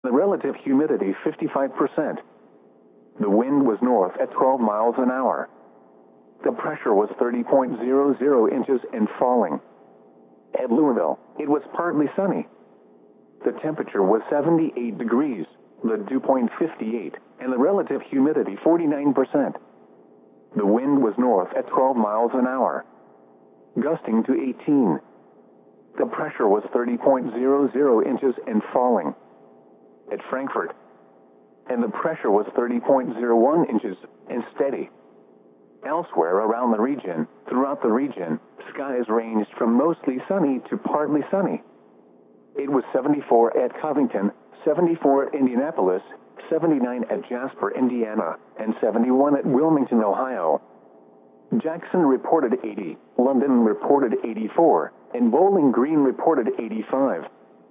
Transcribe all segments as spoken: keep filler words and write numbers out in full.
The relative humidity fifty-five percent. The wind was north at twelve miles an hour. The pressure was thirty point zero zero inches and falling. At Louisville, it was partly sunny. The temperature was seventy-eight degrees, the dew point fifty-eight, and the relative humidity forty-nine percent. The wind was north at twelve miles an hour, gusting to eighteen. The pressure was thirty point zero zero inches and falling. At Frankfurt, and the pressure was thirty point zero one inches and steady. Elsewhere around the region, throughout the region, skies ranged from mostly sunny to partly sunny. It was seventy-four at Covington, seventy-four at Indianapolis, seventy-nine at Jasper, Indiana, and seventy-one at Wilmington, Ohio. Jackson reported eighty, London reported eighty-four, and Bowling Green reported eighty-five.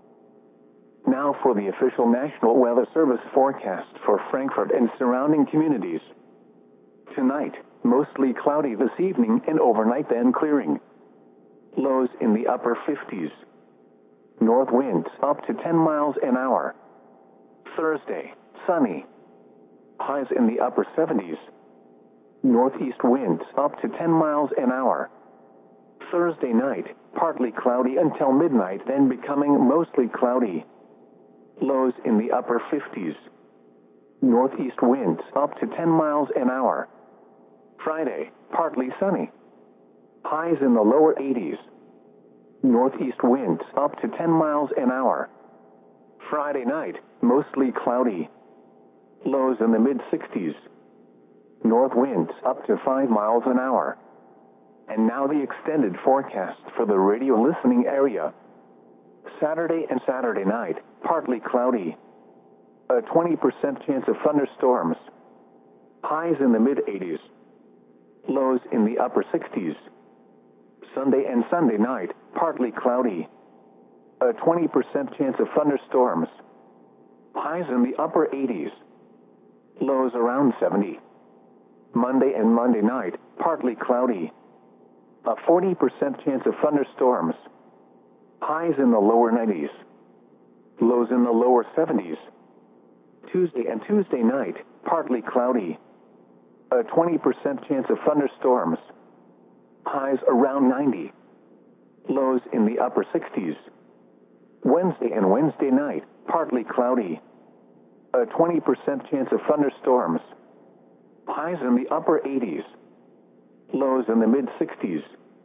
Now for the official National Weather Service forecast for Frankfurt and surrounding communities. Tonight, mostly cloudy this evening and overnight, then clearing. Lows in the upper fifties. North winds up to ten miles an hour. Thursday, sunny. Highs in the upper seventies. Northeast winds up to ten miles an hour. Thursday night, partly cloudy until midnight, then becoming mostly cloudy. Lows in the upper fifties. Northeast winds up to ten miles an hour. Friday, partly sunny. Highs in the lower eighties. Northeast winds up to ten miles an hour. Friday night, mostly cloudy. Lows in the mid sixties. North winds up to five miles an hour. And now the extended forecast for the radio listening area. Saturday and Saturday night, partly cloudy. A twenty percent chance of thunderstorms. Highs in the mid eighties. Lows in the upper sixties. Sunday and Sunday night, partly cloudy. A twenty percent chance of thunderstorms. Highs in the upper eighties. Lows around seventy. Monday and Monday night, partly cloudy. A forty percent chance of thunderstorms. Highs in the lower nineties. Lows in the lower seventies. Tuesday and Tuesday night, partly cloudy. A twenty percent chance of thunderstorms. Highs around ninety. Lows in the upper sixties. Wednesday and Wednesday night, partly cloudy. A twenty percent chance of thunderstorms. Highs in the upper eighties. Lows in the mid sixties.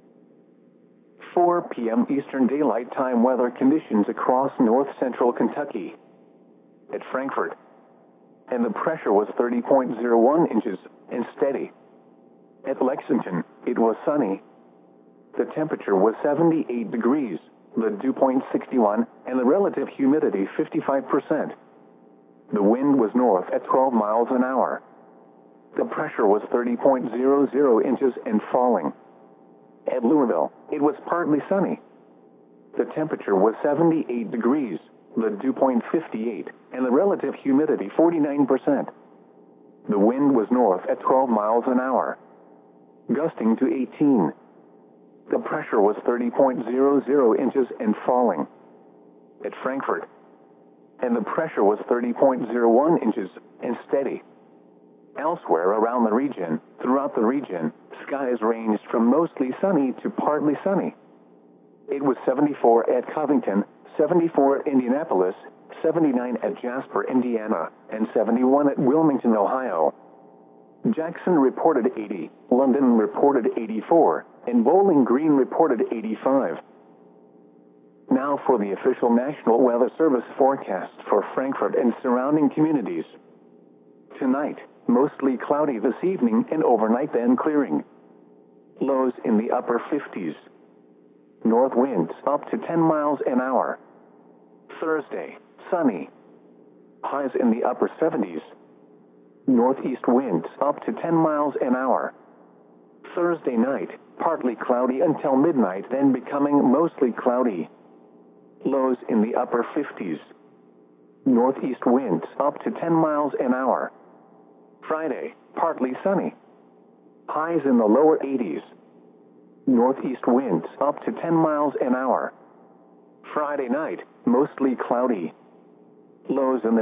four p m Eastern Daylight Time weather conditions across north central Kentucky. At Frankfurt, and the pressure was thirty point zero one inches and steady. At Lexington, it was sunny. The temperature was seventy-eight degrees, the dew point sixty-one, and the relative humidity fifty-five percent. The wind was north at twelve miles an hour. The pressure was thirty point zero zero inches and falling. At Louisville, it was partly sunny. The temperature was seventy-eight degrees, the dew point fifty-eight, and the relative humidity forty-nine percent. The wind was north at twelve miles an hour, gusting to eighteen. The pressure was thirty point zero zero inches and falling. At Frankfurt, and the pressure was thirty point zero one inches and steady. Elsewhere around the region, throughout the region, skies ranged from mostly sunny to partly sunny. It was seventy-four at Covington, seventy-four at Indianapolis, seventy-nine at Jasper, Indiana, and seventy-one at Wilmington, Ohio. Jackson reported eighty, London reported eighty-four, and Bowling Green reported eighty-five. Now for the official National Weather Service forecast for Frankfurt and surrounding communities. Tonight, mostly cloudy this evening and overnight, then clearing. Lows in the upper fifties. North winds up to ten miles an hour. Thursday, sunny. Highs in the upper seventies. Northeast winds up to ten miles an hour. Thursday night, partly cloudy until midnight, then becoming mostly cloudy. Lows in the upper fifties. Northeast winds up to ten miles an hour. Friday, partly sunny. Highs in the lower eighties. Northeast winds up to ten miles an hour. Friday night, mostly cloudy. Lows in the